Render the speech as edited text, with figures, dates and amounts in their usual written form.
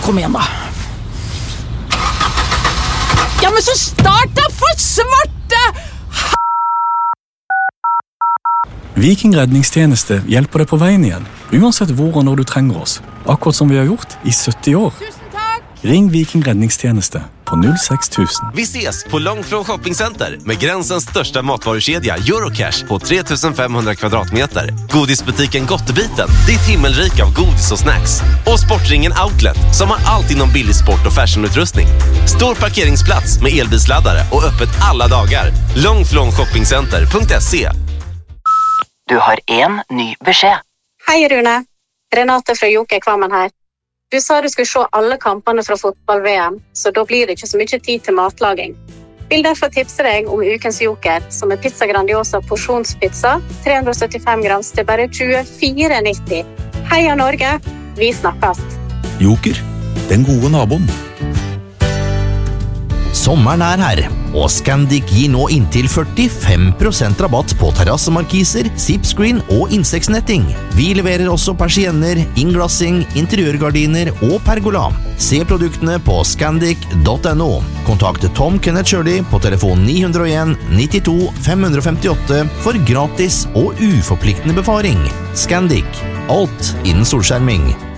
kom igen då. Ja, men så starta för svarte! Viking Redningstjeneste hjelper deg på veien igjen, uansett hvor og når du trenger oss. Akkurat som vi har gjort i 70 år. Tusen tack! Ring Viking Redningstjeneste på 06000. Vi ses på Långflon Shoppingcenter med gränsens största matvarukedja Eurocash på 3500 kvadratmeter. Godisbutiken Gottebiten, ditt himmelrik av godis och snacks. Och Sportringen Outlet som har allt inom billig sport och fashionutrustning. Stor parkeringsplats med elbilsladdare och öppet alla dagar. Långflonshoppingcenter.se. Du har en ny beskjed. Hei Rune, Renate fra Joker Kvammen her. Du sa du skulle se alle kampene fra fotball-VM, så da blir det ikke så mye tid til matlaging. Vil derfor tipse deg om ukens Joker, som er pizza grandiosa porsjonspizza, 375 grams til bare 24,90. Heia Norge, vi snakkes! Joker, den gode naboen. Sommeren her, og Scandic gir nå inntil 45% rabatt på terrassemarkiser, zipscreen og insektsnetting. Vi leverer også persienner, innglassing, interiørgardiner og pergola. Se produktene på scandic.no. Kontakt Tom Kenneth Shirley på telefon 901 92 558 for gratis og uforpliktende befaring. Scandic. Alt innen solskjerming.